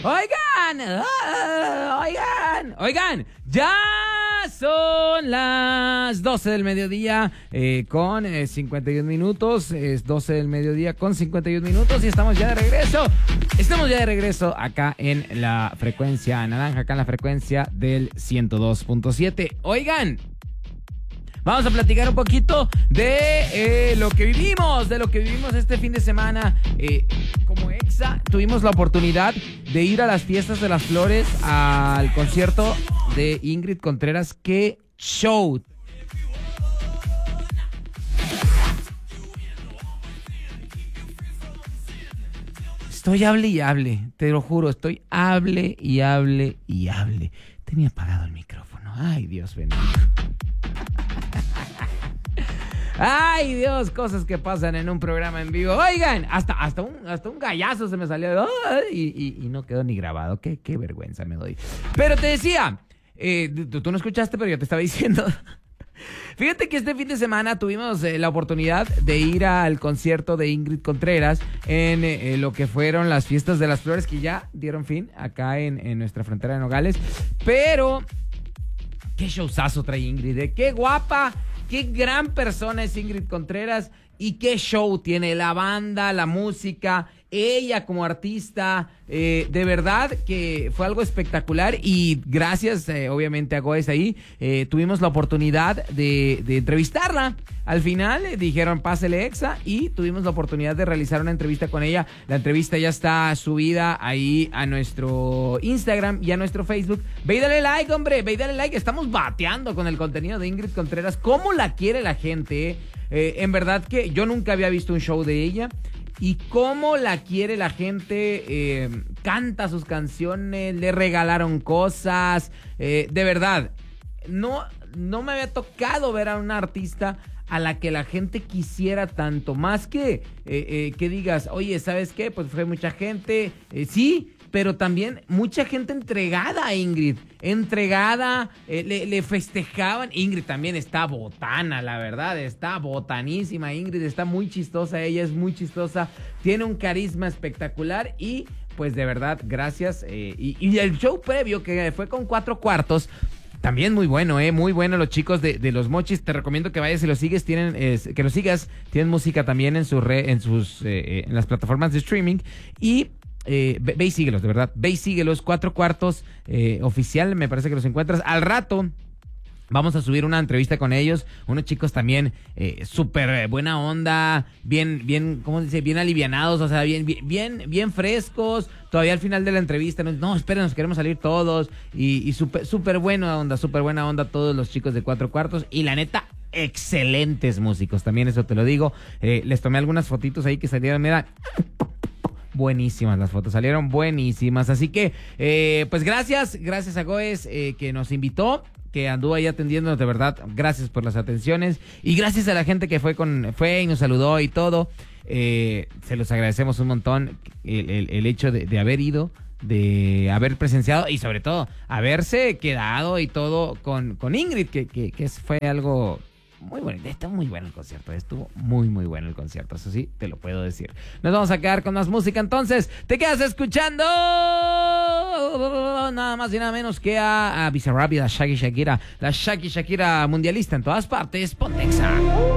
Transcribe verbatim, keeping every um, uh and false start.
Oigan, ah, oigan, oigan, ya son las doce del mediodía eh, con eh, cincuenta y un minutos. Es doce del mediodía con cincuenta y un minutos y estamos ya de regreso. Estamos ya de regreso acá en la frecuencia naranja, acá en la frecuencia del ciento dos punto siete. Oigan, vamos a platicar un poquito de eh, lo que vivimos, de lo que vivimos este fin de semana. Eh, como Exa, tuvimos la oportunidad de ir a las fiestas de las flores, al concierto de Ingrid Contreras. ¡Qué show! Estoy hable y hable, te lo juro, estoy hable y hable y hable. Tenía apagado el micrófono. Ay, Dios bendito. Ay, Dios, cosas que pasan en un programa en vivo. Oigan, hasta, hasta, un, hasta un gallazo se me salió. Y, y, y no quedó ni grabado. Qué, qué vergüenza me doy. Pero te decía, eh, tú, tú no escuchaste, pero yo te estaba diciendo. Fíjate que este fin de semana tuvimos eh, la oportunidad de ir al concierto de Ingrid Contreras en eh, lo que fueron las fiestas de las flores, que ya dieron fin acá en, en nuestra frontera de Nogales. Pero qué showzazo trae Ingrid, ¿eh? Qué guapa, qué gran persona es Ingrid Contreras y qué show tiene la banda, la música, ella como artista. Eh, de verdad que fue algo espectacular y gracias eh, obviamente a Goes ahí eh, tuvimos la oportunidad de, de entrevistarla. Al final eh, dijeron pásele Exa y tuvimos la oportunidad de realizar una entrevista con ella. La entrevista ya está subida ahí a nuestro Instagram y a nuestro Facebook. Ve y dale like, hombre, ve y dale like. Estamos bateando con el contenido de Ingrid Contreras. ¿Cómo la quiere la gente? Eh, en verdad que yo nunca había visto un show de ella. Y cómo la quiere la gente, eh, canta sus canciones, le regalaron cosas, eh, de verdad, no, no me había tocado ver a una artista a la que la gente quisiera tanto, más que eh, eh, que digas, oye, ¿sabes qué? Pues fue mucha gente, eh, sí, pero también mucha gente entregada a Ingrid, entregada, eh, le, le festejaban. Ingrid también está botana, la verdad, está botanísima. Ingrid está muy chistosa, ella es muy chistosa, tiene un carisma espectacular y pues de verdad, gracias. Eh, y, y el show previo que fue con cuatro cuartos, también muy bueno, eh, muy bueno los chicos de, de Los Mochis. Te recomiendo que vayas y los sigues, tienen, eh, que los sigas, tienen música también en su re, en sus, eh, en las plataformas de streaming y Eh, ve, ve y síguelos, de verdad, ve y síguelos. Cuatro cuartos eh, oficial, me parece que los encuentras. Al rato vamos a subir una entrevista con ellos, unos chicos también eh, súper buena onda, bien, bien, ¿cómo se dice? Bien alivianados, o sea, bien, bien, bien, bien frescos. Todavía al final de la entrevista, no, no esperen, nos queremos salir todos. Y, y súper, súper buena onda, súper buena onda todos los chicos de Cuatro Cuartos. Y la neta, excelentes músicos, también eso te lo digo. Eh, les tomé algunas fotitos ahí que salieron, mira, buenísimas las fotos, salieron buenísimas. Así que, eh, pues gracias, gracias a Goes eh, que nos invitó, que anduvo ahí atendiéndonos, de verdad, gracias por las atenciones y gracias a la gente que fue con fue y nos saludó y todo. Eh, se los agradecemos un montón el, el, el hecho de, de haber ido, de haber presenciado y sobre todo haberse quedado y todo con, con Ingrid, que, que, que fue algo muy bueno. Estuvo muy bueno el concierto, estuvo muy muy bueno el concierto, eso sí, te lo puedo decir. Nos vamos a quedar con más música, entonces te quedas escuchando nada más y nada menos que a, a Bizarrap y la Shaggy Shakira, la Shaggy Shakira mundialista en todas partes. Ponte Exa.